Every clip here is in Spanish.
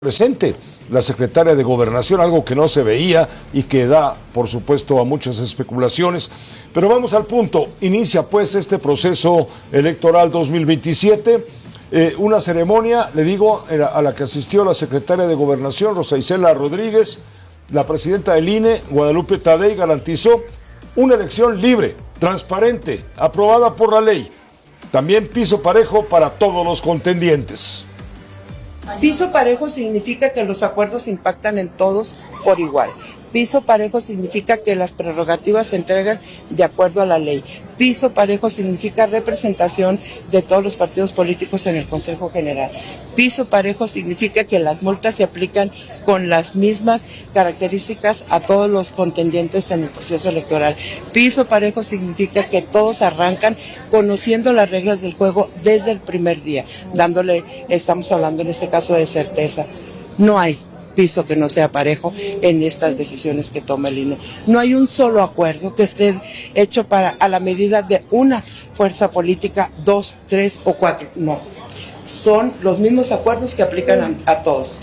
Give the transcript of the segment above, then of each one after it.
presente la secretaria de Gobernación, algo que no se veía y que da, por supuesto, a muchas especulaciones. Pero vamos al punto. Inicia pues este proceso electoral 2027, una ceremonia, le digo, a la que asistió la secretaria de Gobernación, Rosa Isela Rodríguez. La presidenta del INE, Guadalupe Tadei, garantizó una elección libre, transparente, aprobada por la ley. También piso parejo para todos los contendientes. Piso parejo significa que los acuerdos impactan en todos por igual. Piso parejo significa que las prerrogativas se entregan de acuerdo a la ley. Piso parejo significa representación de todos los partidos políticos en el Consejo General. Piso parejo significa que las multas se aplican con las mismas características a todos los contendientes en el proceso electoral. Piso parejo significa que todos arrancan conociendo las reglas del juego desde el primer día, estamos hablando en este caso de certeza. No hay piso que no sea parejo en estas decisiones que toma el INE. No hay un solo acuerdo que esté hecho a la medida de una fuerza política, 2, 3 o 4. No, son los mismos acuerdos que aplican a todos.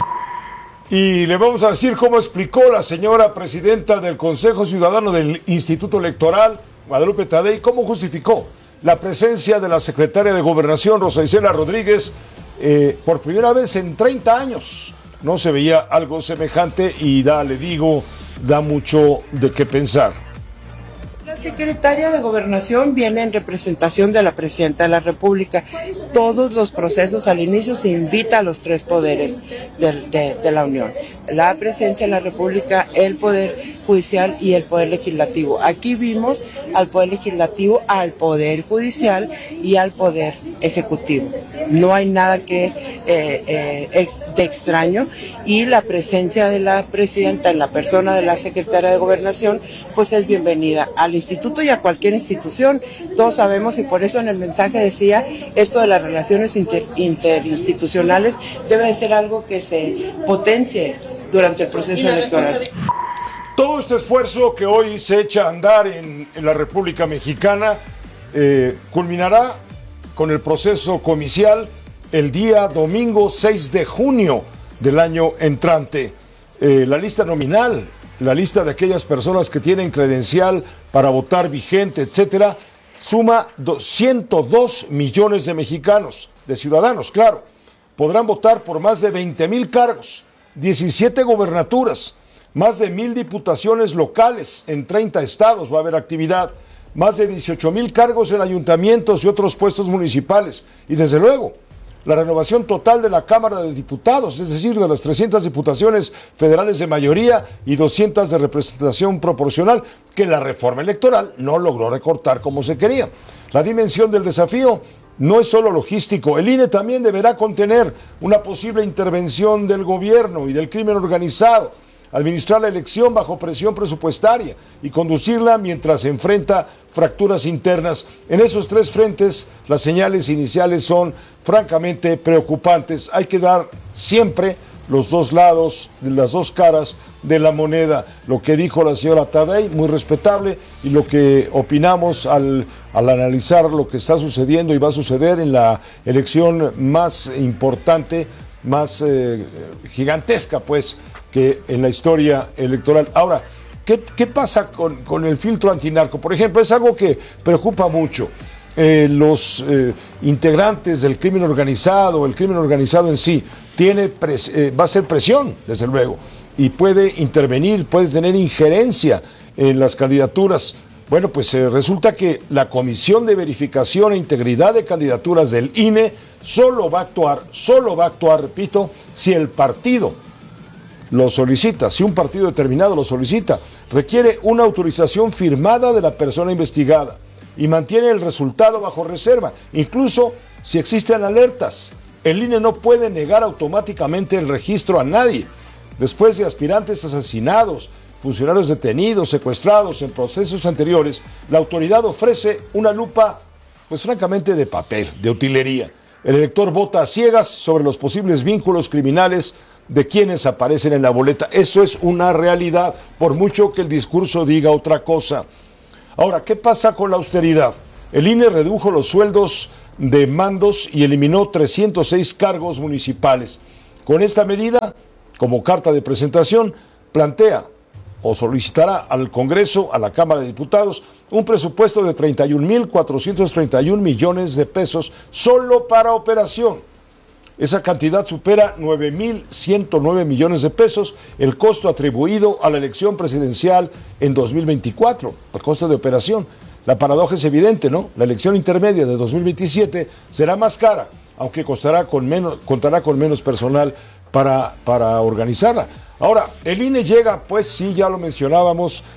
Y le vamos a decir cómo explicó la señora presidenta del Consejo Ciudadano del Instituto Electoral, Guadalupe Tadei, cómo justificó la presencia de la secretaria de Gobernación, Rosa Isela Rodríguez, por primera vez en 30 años. No se veía algo semejante y da mucho de qué pensar. La secretaria de Gobernación viene en representación de la Presidenta de la República. Todos los procesos al inicio se invita a los tres poderes de la Unión. La Presidencia de la República, el Poder Judicial y el Poder Legislativo. Aquí vimos al Poder Legislativo, al Poder Judicial y al Poder Ejecutivo. No hay nada de extraño, y la presencia de la Presidenta en la persona de la Secretaria de Gobernación pues es bienvenida al instituto y a cualquier institución. Todos sabemos, y por eso en el mensaje decía, esto de las relaciones interinstitucionales debe de ser algo que se potencie durante el proceso electoral. Todo este esfuerzo que hoy se echa a andar en la República Mexicana culminará con el proceso comicial el día domingo 6 de junio del año entrante. La lista nominal, la lista de aquellas personas que tienen credencial para votar vigente, etcétera, suma 102 millones de mexicanos, de ciudadanos, claro. Podrán votar por más de 20,000 cargos, 17 gobernaturas, más de 1,000 diputaciones locales en 30 estados va a haber actividad, más de 18,000 cargos en ayuntamientos y otros puestos municipales, y desde luego la renovación total de la Cámara de Diputados, es decir, de las 300 diputaciones federales de mayoría y 200 de representación proporcional, que la reforma electoral no logró recortar como se quería. La dimensión del desafío no es solo logístico. El INE también deberá contener una posible intervención del gobierno y del crimen organizado, administrar la elección bajo presión presupuestaria y conducirla mientras se enfrenta fracturas internas. En esos tres frentes, las señales iniciales son francamente preocupantes. Hay que dar siempre los dos lados, las dos caras de la moneda. Lo que dijo la señora Tadei, muy respetable, y lo que opinamos al analizar lo que está sucediendo y va a suceder en la elección más importante, más gigantesca, pues, que en la historia electoral. Ahora, ¿qué pasa con el filtro antinarco? Por ejemplo, es algo que preocupa mucho. Los integrantes del crimen organizado, el crimen organizado en sí, va a ser presión, desde luego, y puede intervenir, puede tener injerencia en las candidaturas. Bueno, pues resulta que la Comisión de Verificación e Integridad de Candidaturas del INE solo va a actuar, repito, si el partido lo solicita, si un partido determinado lo solicita. Requiere una autorización firmada de la persona investigada y mantiene el resultado bajo reserva, incluso si existen alertas. El INE no puede negar automáticamente el registro a nadie. Después de aspirantes asesinados, funcionarios detenidos, secuestrados en procesos anteriores, la autoridad ofrece una lupa, pues francamente de papel, de utilería. El elector vota a ciegas sobre los posibles vínculos criminales de quienes aparecen en la boleta. Eso es una realidad, por mucho que el discurso diga otra cosa. Ahora, ¿qué pasa con la austeridad? El INE redujo los sueldos de mandos y eliminó 306 cargos municipales. Con esta medida, como carta de presentación, plantea o solicitará al Congreso, a la Cámara de Diputados, un presupuesto de 31.431 millones de pesos solo para operación. Esa cantidad supera 9.109 millones de pesos el costo atribuido a la elección presidencial en 2024, el costo de operación. La paradoja es evidente, ¿no? La elección intermedia de 2027 será más cara, aunque contará con menos personal para organizarla. Ahora, el INE llega, pues sí, ya lo mencionábamos,